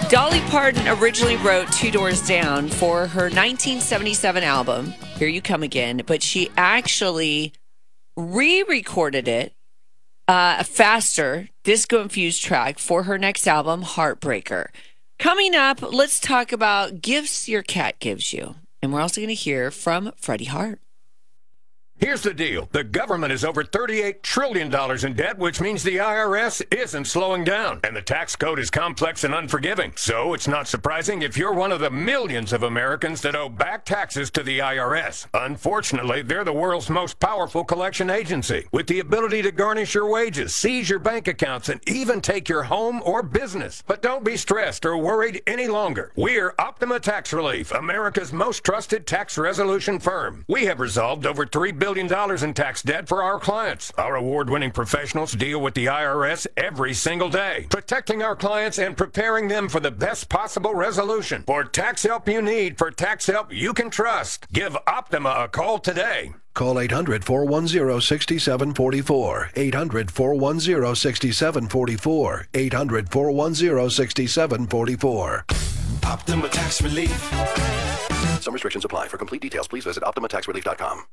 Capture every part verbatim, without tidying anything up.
Dolly Parton originally wrote Two Doors Down for her nineteen seventy-seven album, Here You Come Again, but she actually re-recorded it, uh, a faster, disco-infused track for her next album, Heartbreaker. Coming up, let's talk about gifts your cat gives you. And we're also going to hear from Freddie Hart. Here's the deal. The government is over thirty-eight trillion dollars in debt, which means the I R S isn't slowing down. And the tax code is complex and unforgiving. So it's not surprising if you're one of the millions of Americans that owe back taxes to the I R S. Unfortunately, they're the world's most powerful collection agency, with the ability to garnish your wages, seize your bank accounts, and even take your home or business. But don't be stressed or worried any longer. We're Optima Tax Relief, America's most trusted tax resolution firm. We have resolved over three billion dollars in tax debt for our clients. Our award-winning professionals deal with the I R S every single day, protecting our clients and preparing them for the best possible resolution. For tax help you need, for tax help you can trust, give Optima a call today. Call eight hundred, four one zero, six seven four four. eight hundred, four one zero, six seven four four. eight hundred, four one zero, six seven four four. Optima Tax Relief. Some restrictions apply. For complete details, please visit optima tax relief dot com.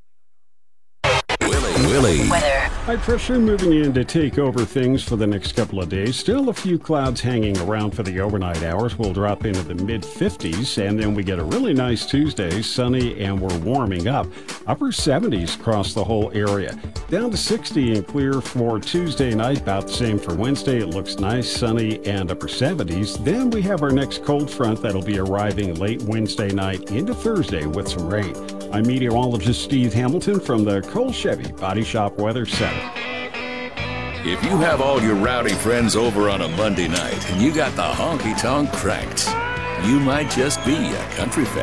Willie. Willie. Weather. High pressure moving in to take over things for the next couple of days. Still a few clouds hanging around for the overnight hours. We'll drop into the mid fifties, and then we get a really nice Tuesday, sunny, and we're warming up. Upper seventies across the whole area. Down to sixty and clear for Tuesday night. About the same for Wednesday. It looks nice, sunny, and upper seventies. Then we have our next cold front that'll be arriving late Wednesday night into Thursday with some rain. I'm meteorologist Steve Hamilton from the Cole Chevy Body Shop Weather Center. If you have all your rowdy friends over on a Monday night and you got the honky-tonk cranked, you might just be a country fan.